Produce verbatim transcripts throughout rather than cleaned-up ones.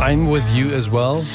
I'm with you as well.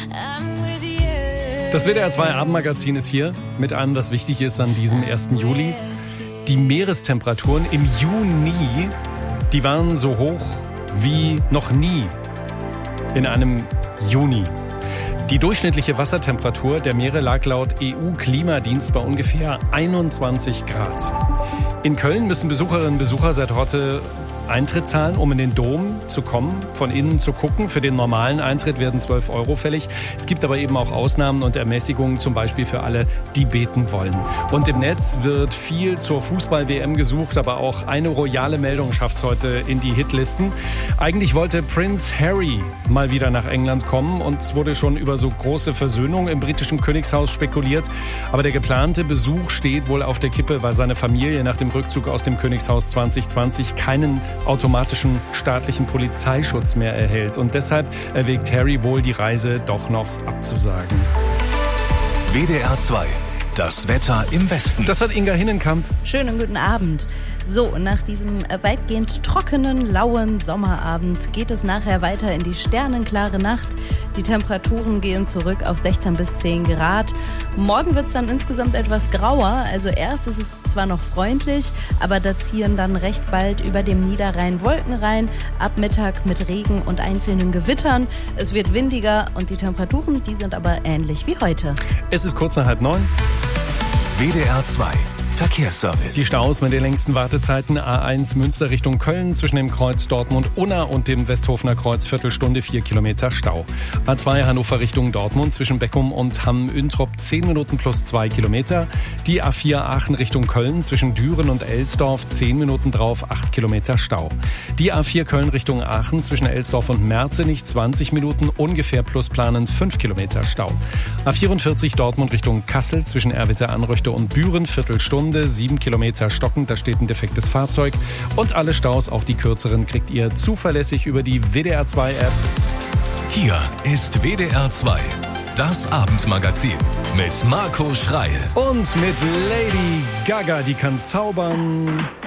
Das W D R zwei Abendmagazin ist hier mit allem, was wichtig ist an diesem ersten Juli. Die Meerestemperaturen im Juni, die waren so hoch wie noch nie in einem Juni. Die durchschnittliche Wassertemperatur der Meere lag laut E U-Klimadienst bei ungefähr einundzwanzig Grad. In Köln müssen Besucherinnen und Besucher seit heute Eintritt zahlen, um in den Dom zu kommen, von innen zu gucken. Für den normalen Eintritt werden zwölf Euro fällig. Es gibt aber eben auch Ausnahmen und Ermäßigungen, zum Beispiel für alle, die beten wollen. Und im Netz wird viel zur Fußball-W M gesucht, aber auch eine royale Meldung schafft es heute in die Hitlisten. Eigentlich wollte Prince Harry mal wieder nach England kommen und es wurde schon über so große Versöhnung im britischen Königshaus spekuliert. Aber der geplante Besuch steht wohl auf der Kippe, weil seine Familie nach dem Rückzug aus dem Königshaus zwanzig zwanzig keinen automatischen staatlichen Polizeischutz mehr erhält. Und deshalb erwägt Harry wohl, die Reise doch noch abzusagen. W D R zwei, das Wetter im Westen. Das hat Inga Hinnenkamp. Schönen guten Abend. So, nach diesem weitgehend trockenen, lauen Sommerabend geht es nachher weiter in die sternenklare Nacht. Die Temperaturen gehen zurück auf sechzehn bis zehn Grad. Morgen wird es dann insgesamt etwas grauer. Also erst ist es zwar noch freundlich, aber da ziehen dann recht bald über dem Niederrhein Wolken rein. Ab Mittag mit Regen und einzelnen Gewittern. Es wird windiger und die Temperaturen, die sind aber ähnlich wie heute. Es ist kurz nach halb neun. W D R zwei. Verkehrsservice. Die Staus mit den längsten Wartezeiten: A eins Münster Richtung Köln zwischen dem Kreuz Dortmund-Unna und dem Westhofener Kreuz Viertelstunde, vier Kilometer Stau. A zwei Hannover Richtung Dortmund zwischen Beckum und Hamm-Üntrop zehn Minuten plus zwei Kilometer. Die A vier Aachen Richtung Köln zwischen Düren und Elsdorf zehn Minuten drauf, acht Kilometer Stau. Die A vier Köln Richtung Aachen zwischen Elsdorf und Merzenich zwanzig Minuten, ungefähr plus planend fünf Kilometer Stau. A vierundvierzig Dortmund Richtung Kassel zwischen Erwitte-Anröchte und Büren Viertelstunde, sieben Kilometer stockend, da steht ein defektes Fahrzeug. Und alle Staus, auch die kürzeren, kriegt ihr zuverlässig über die W D R zwei App. Hier ist W D R zwei, das Abendmagazin mit Marco Schreil. Und mit Lady Gaga, die kann zaubern.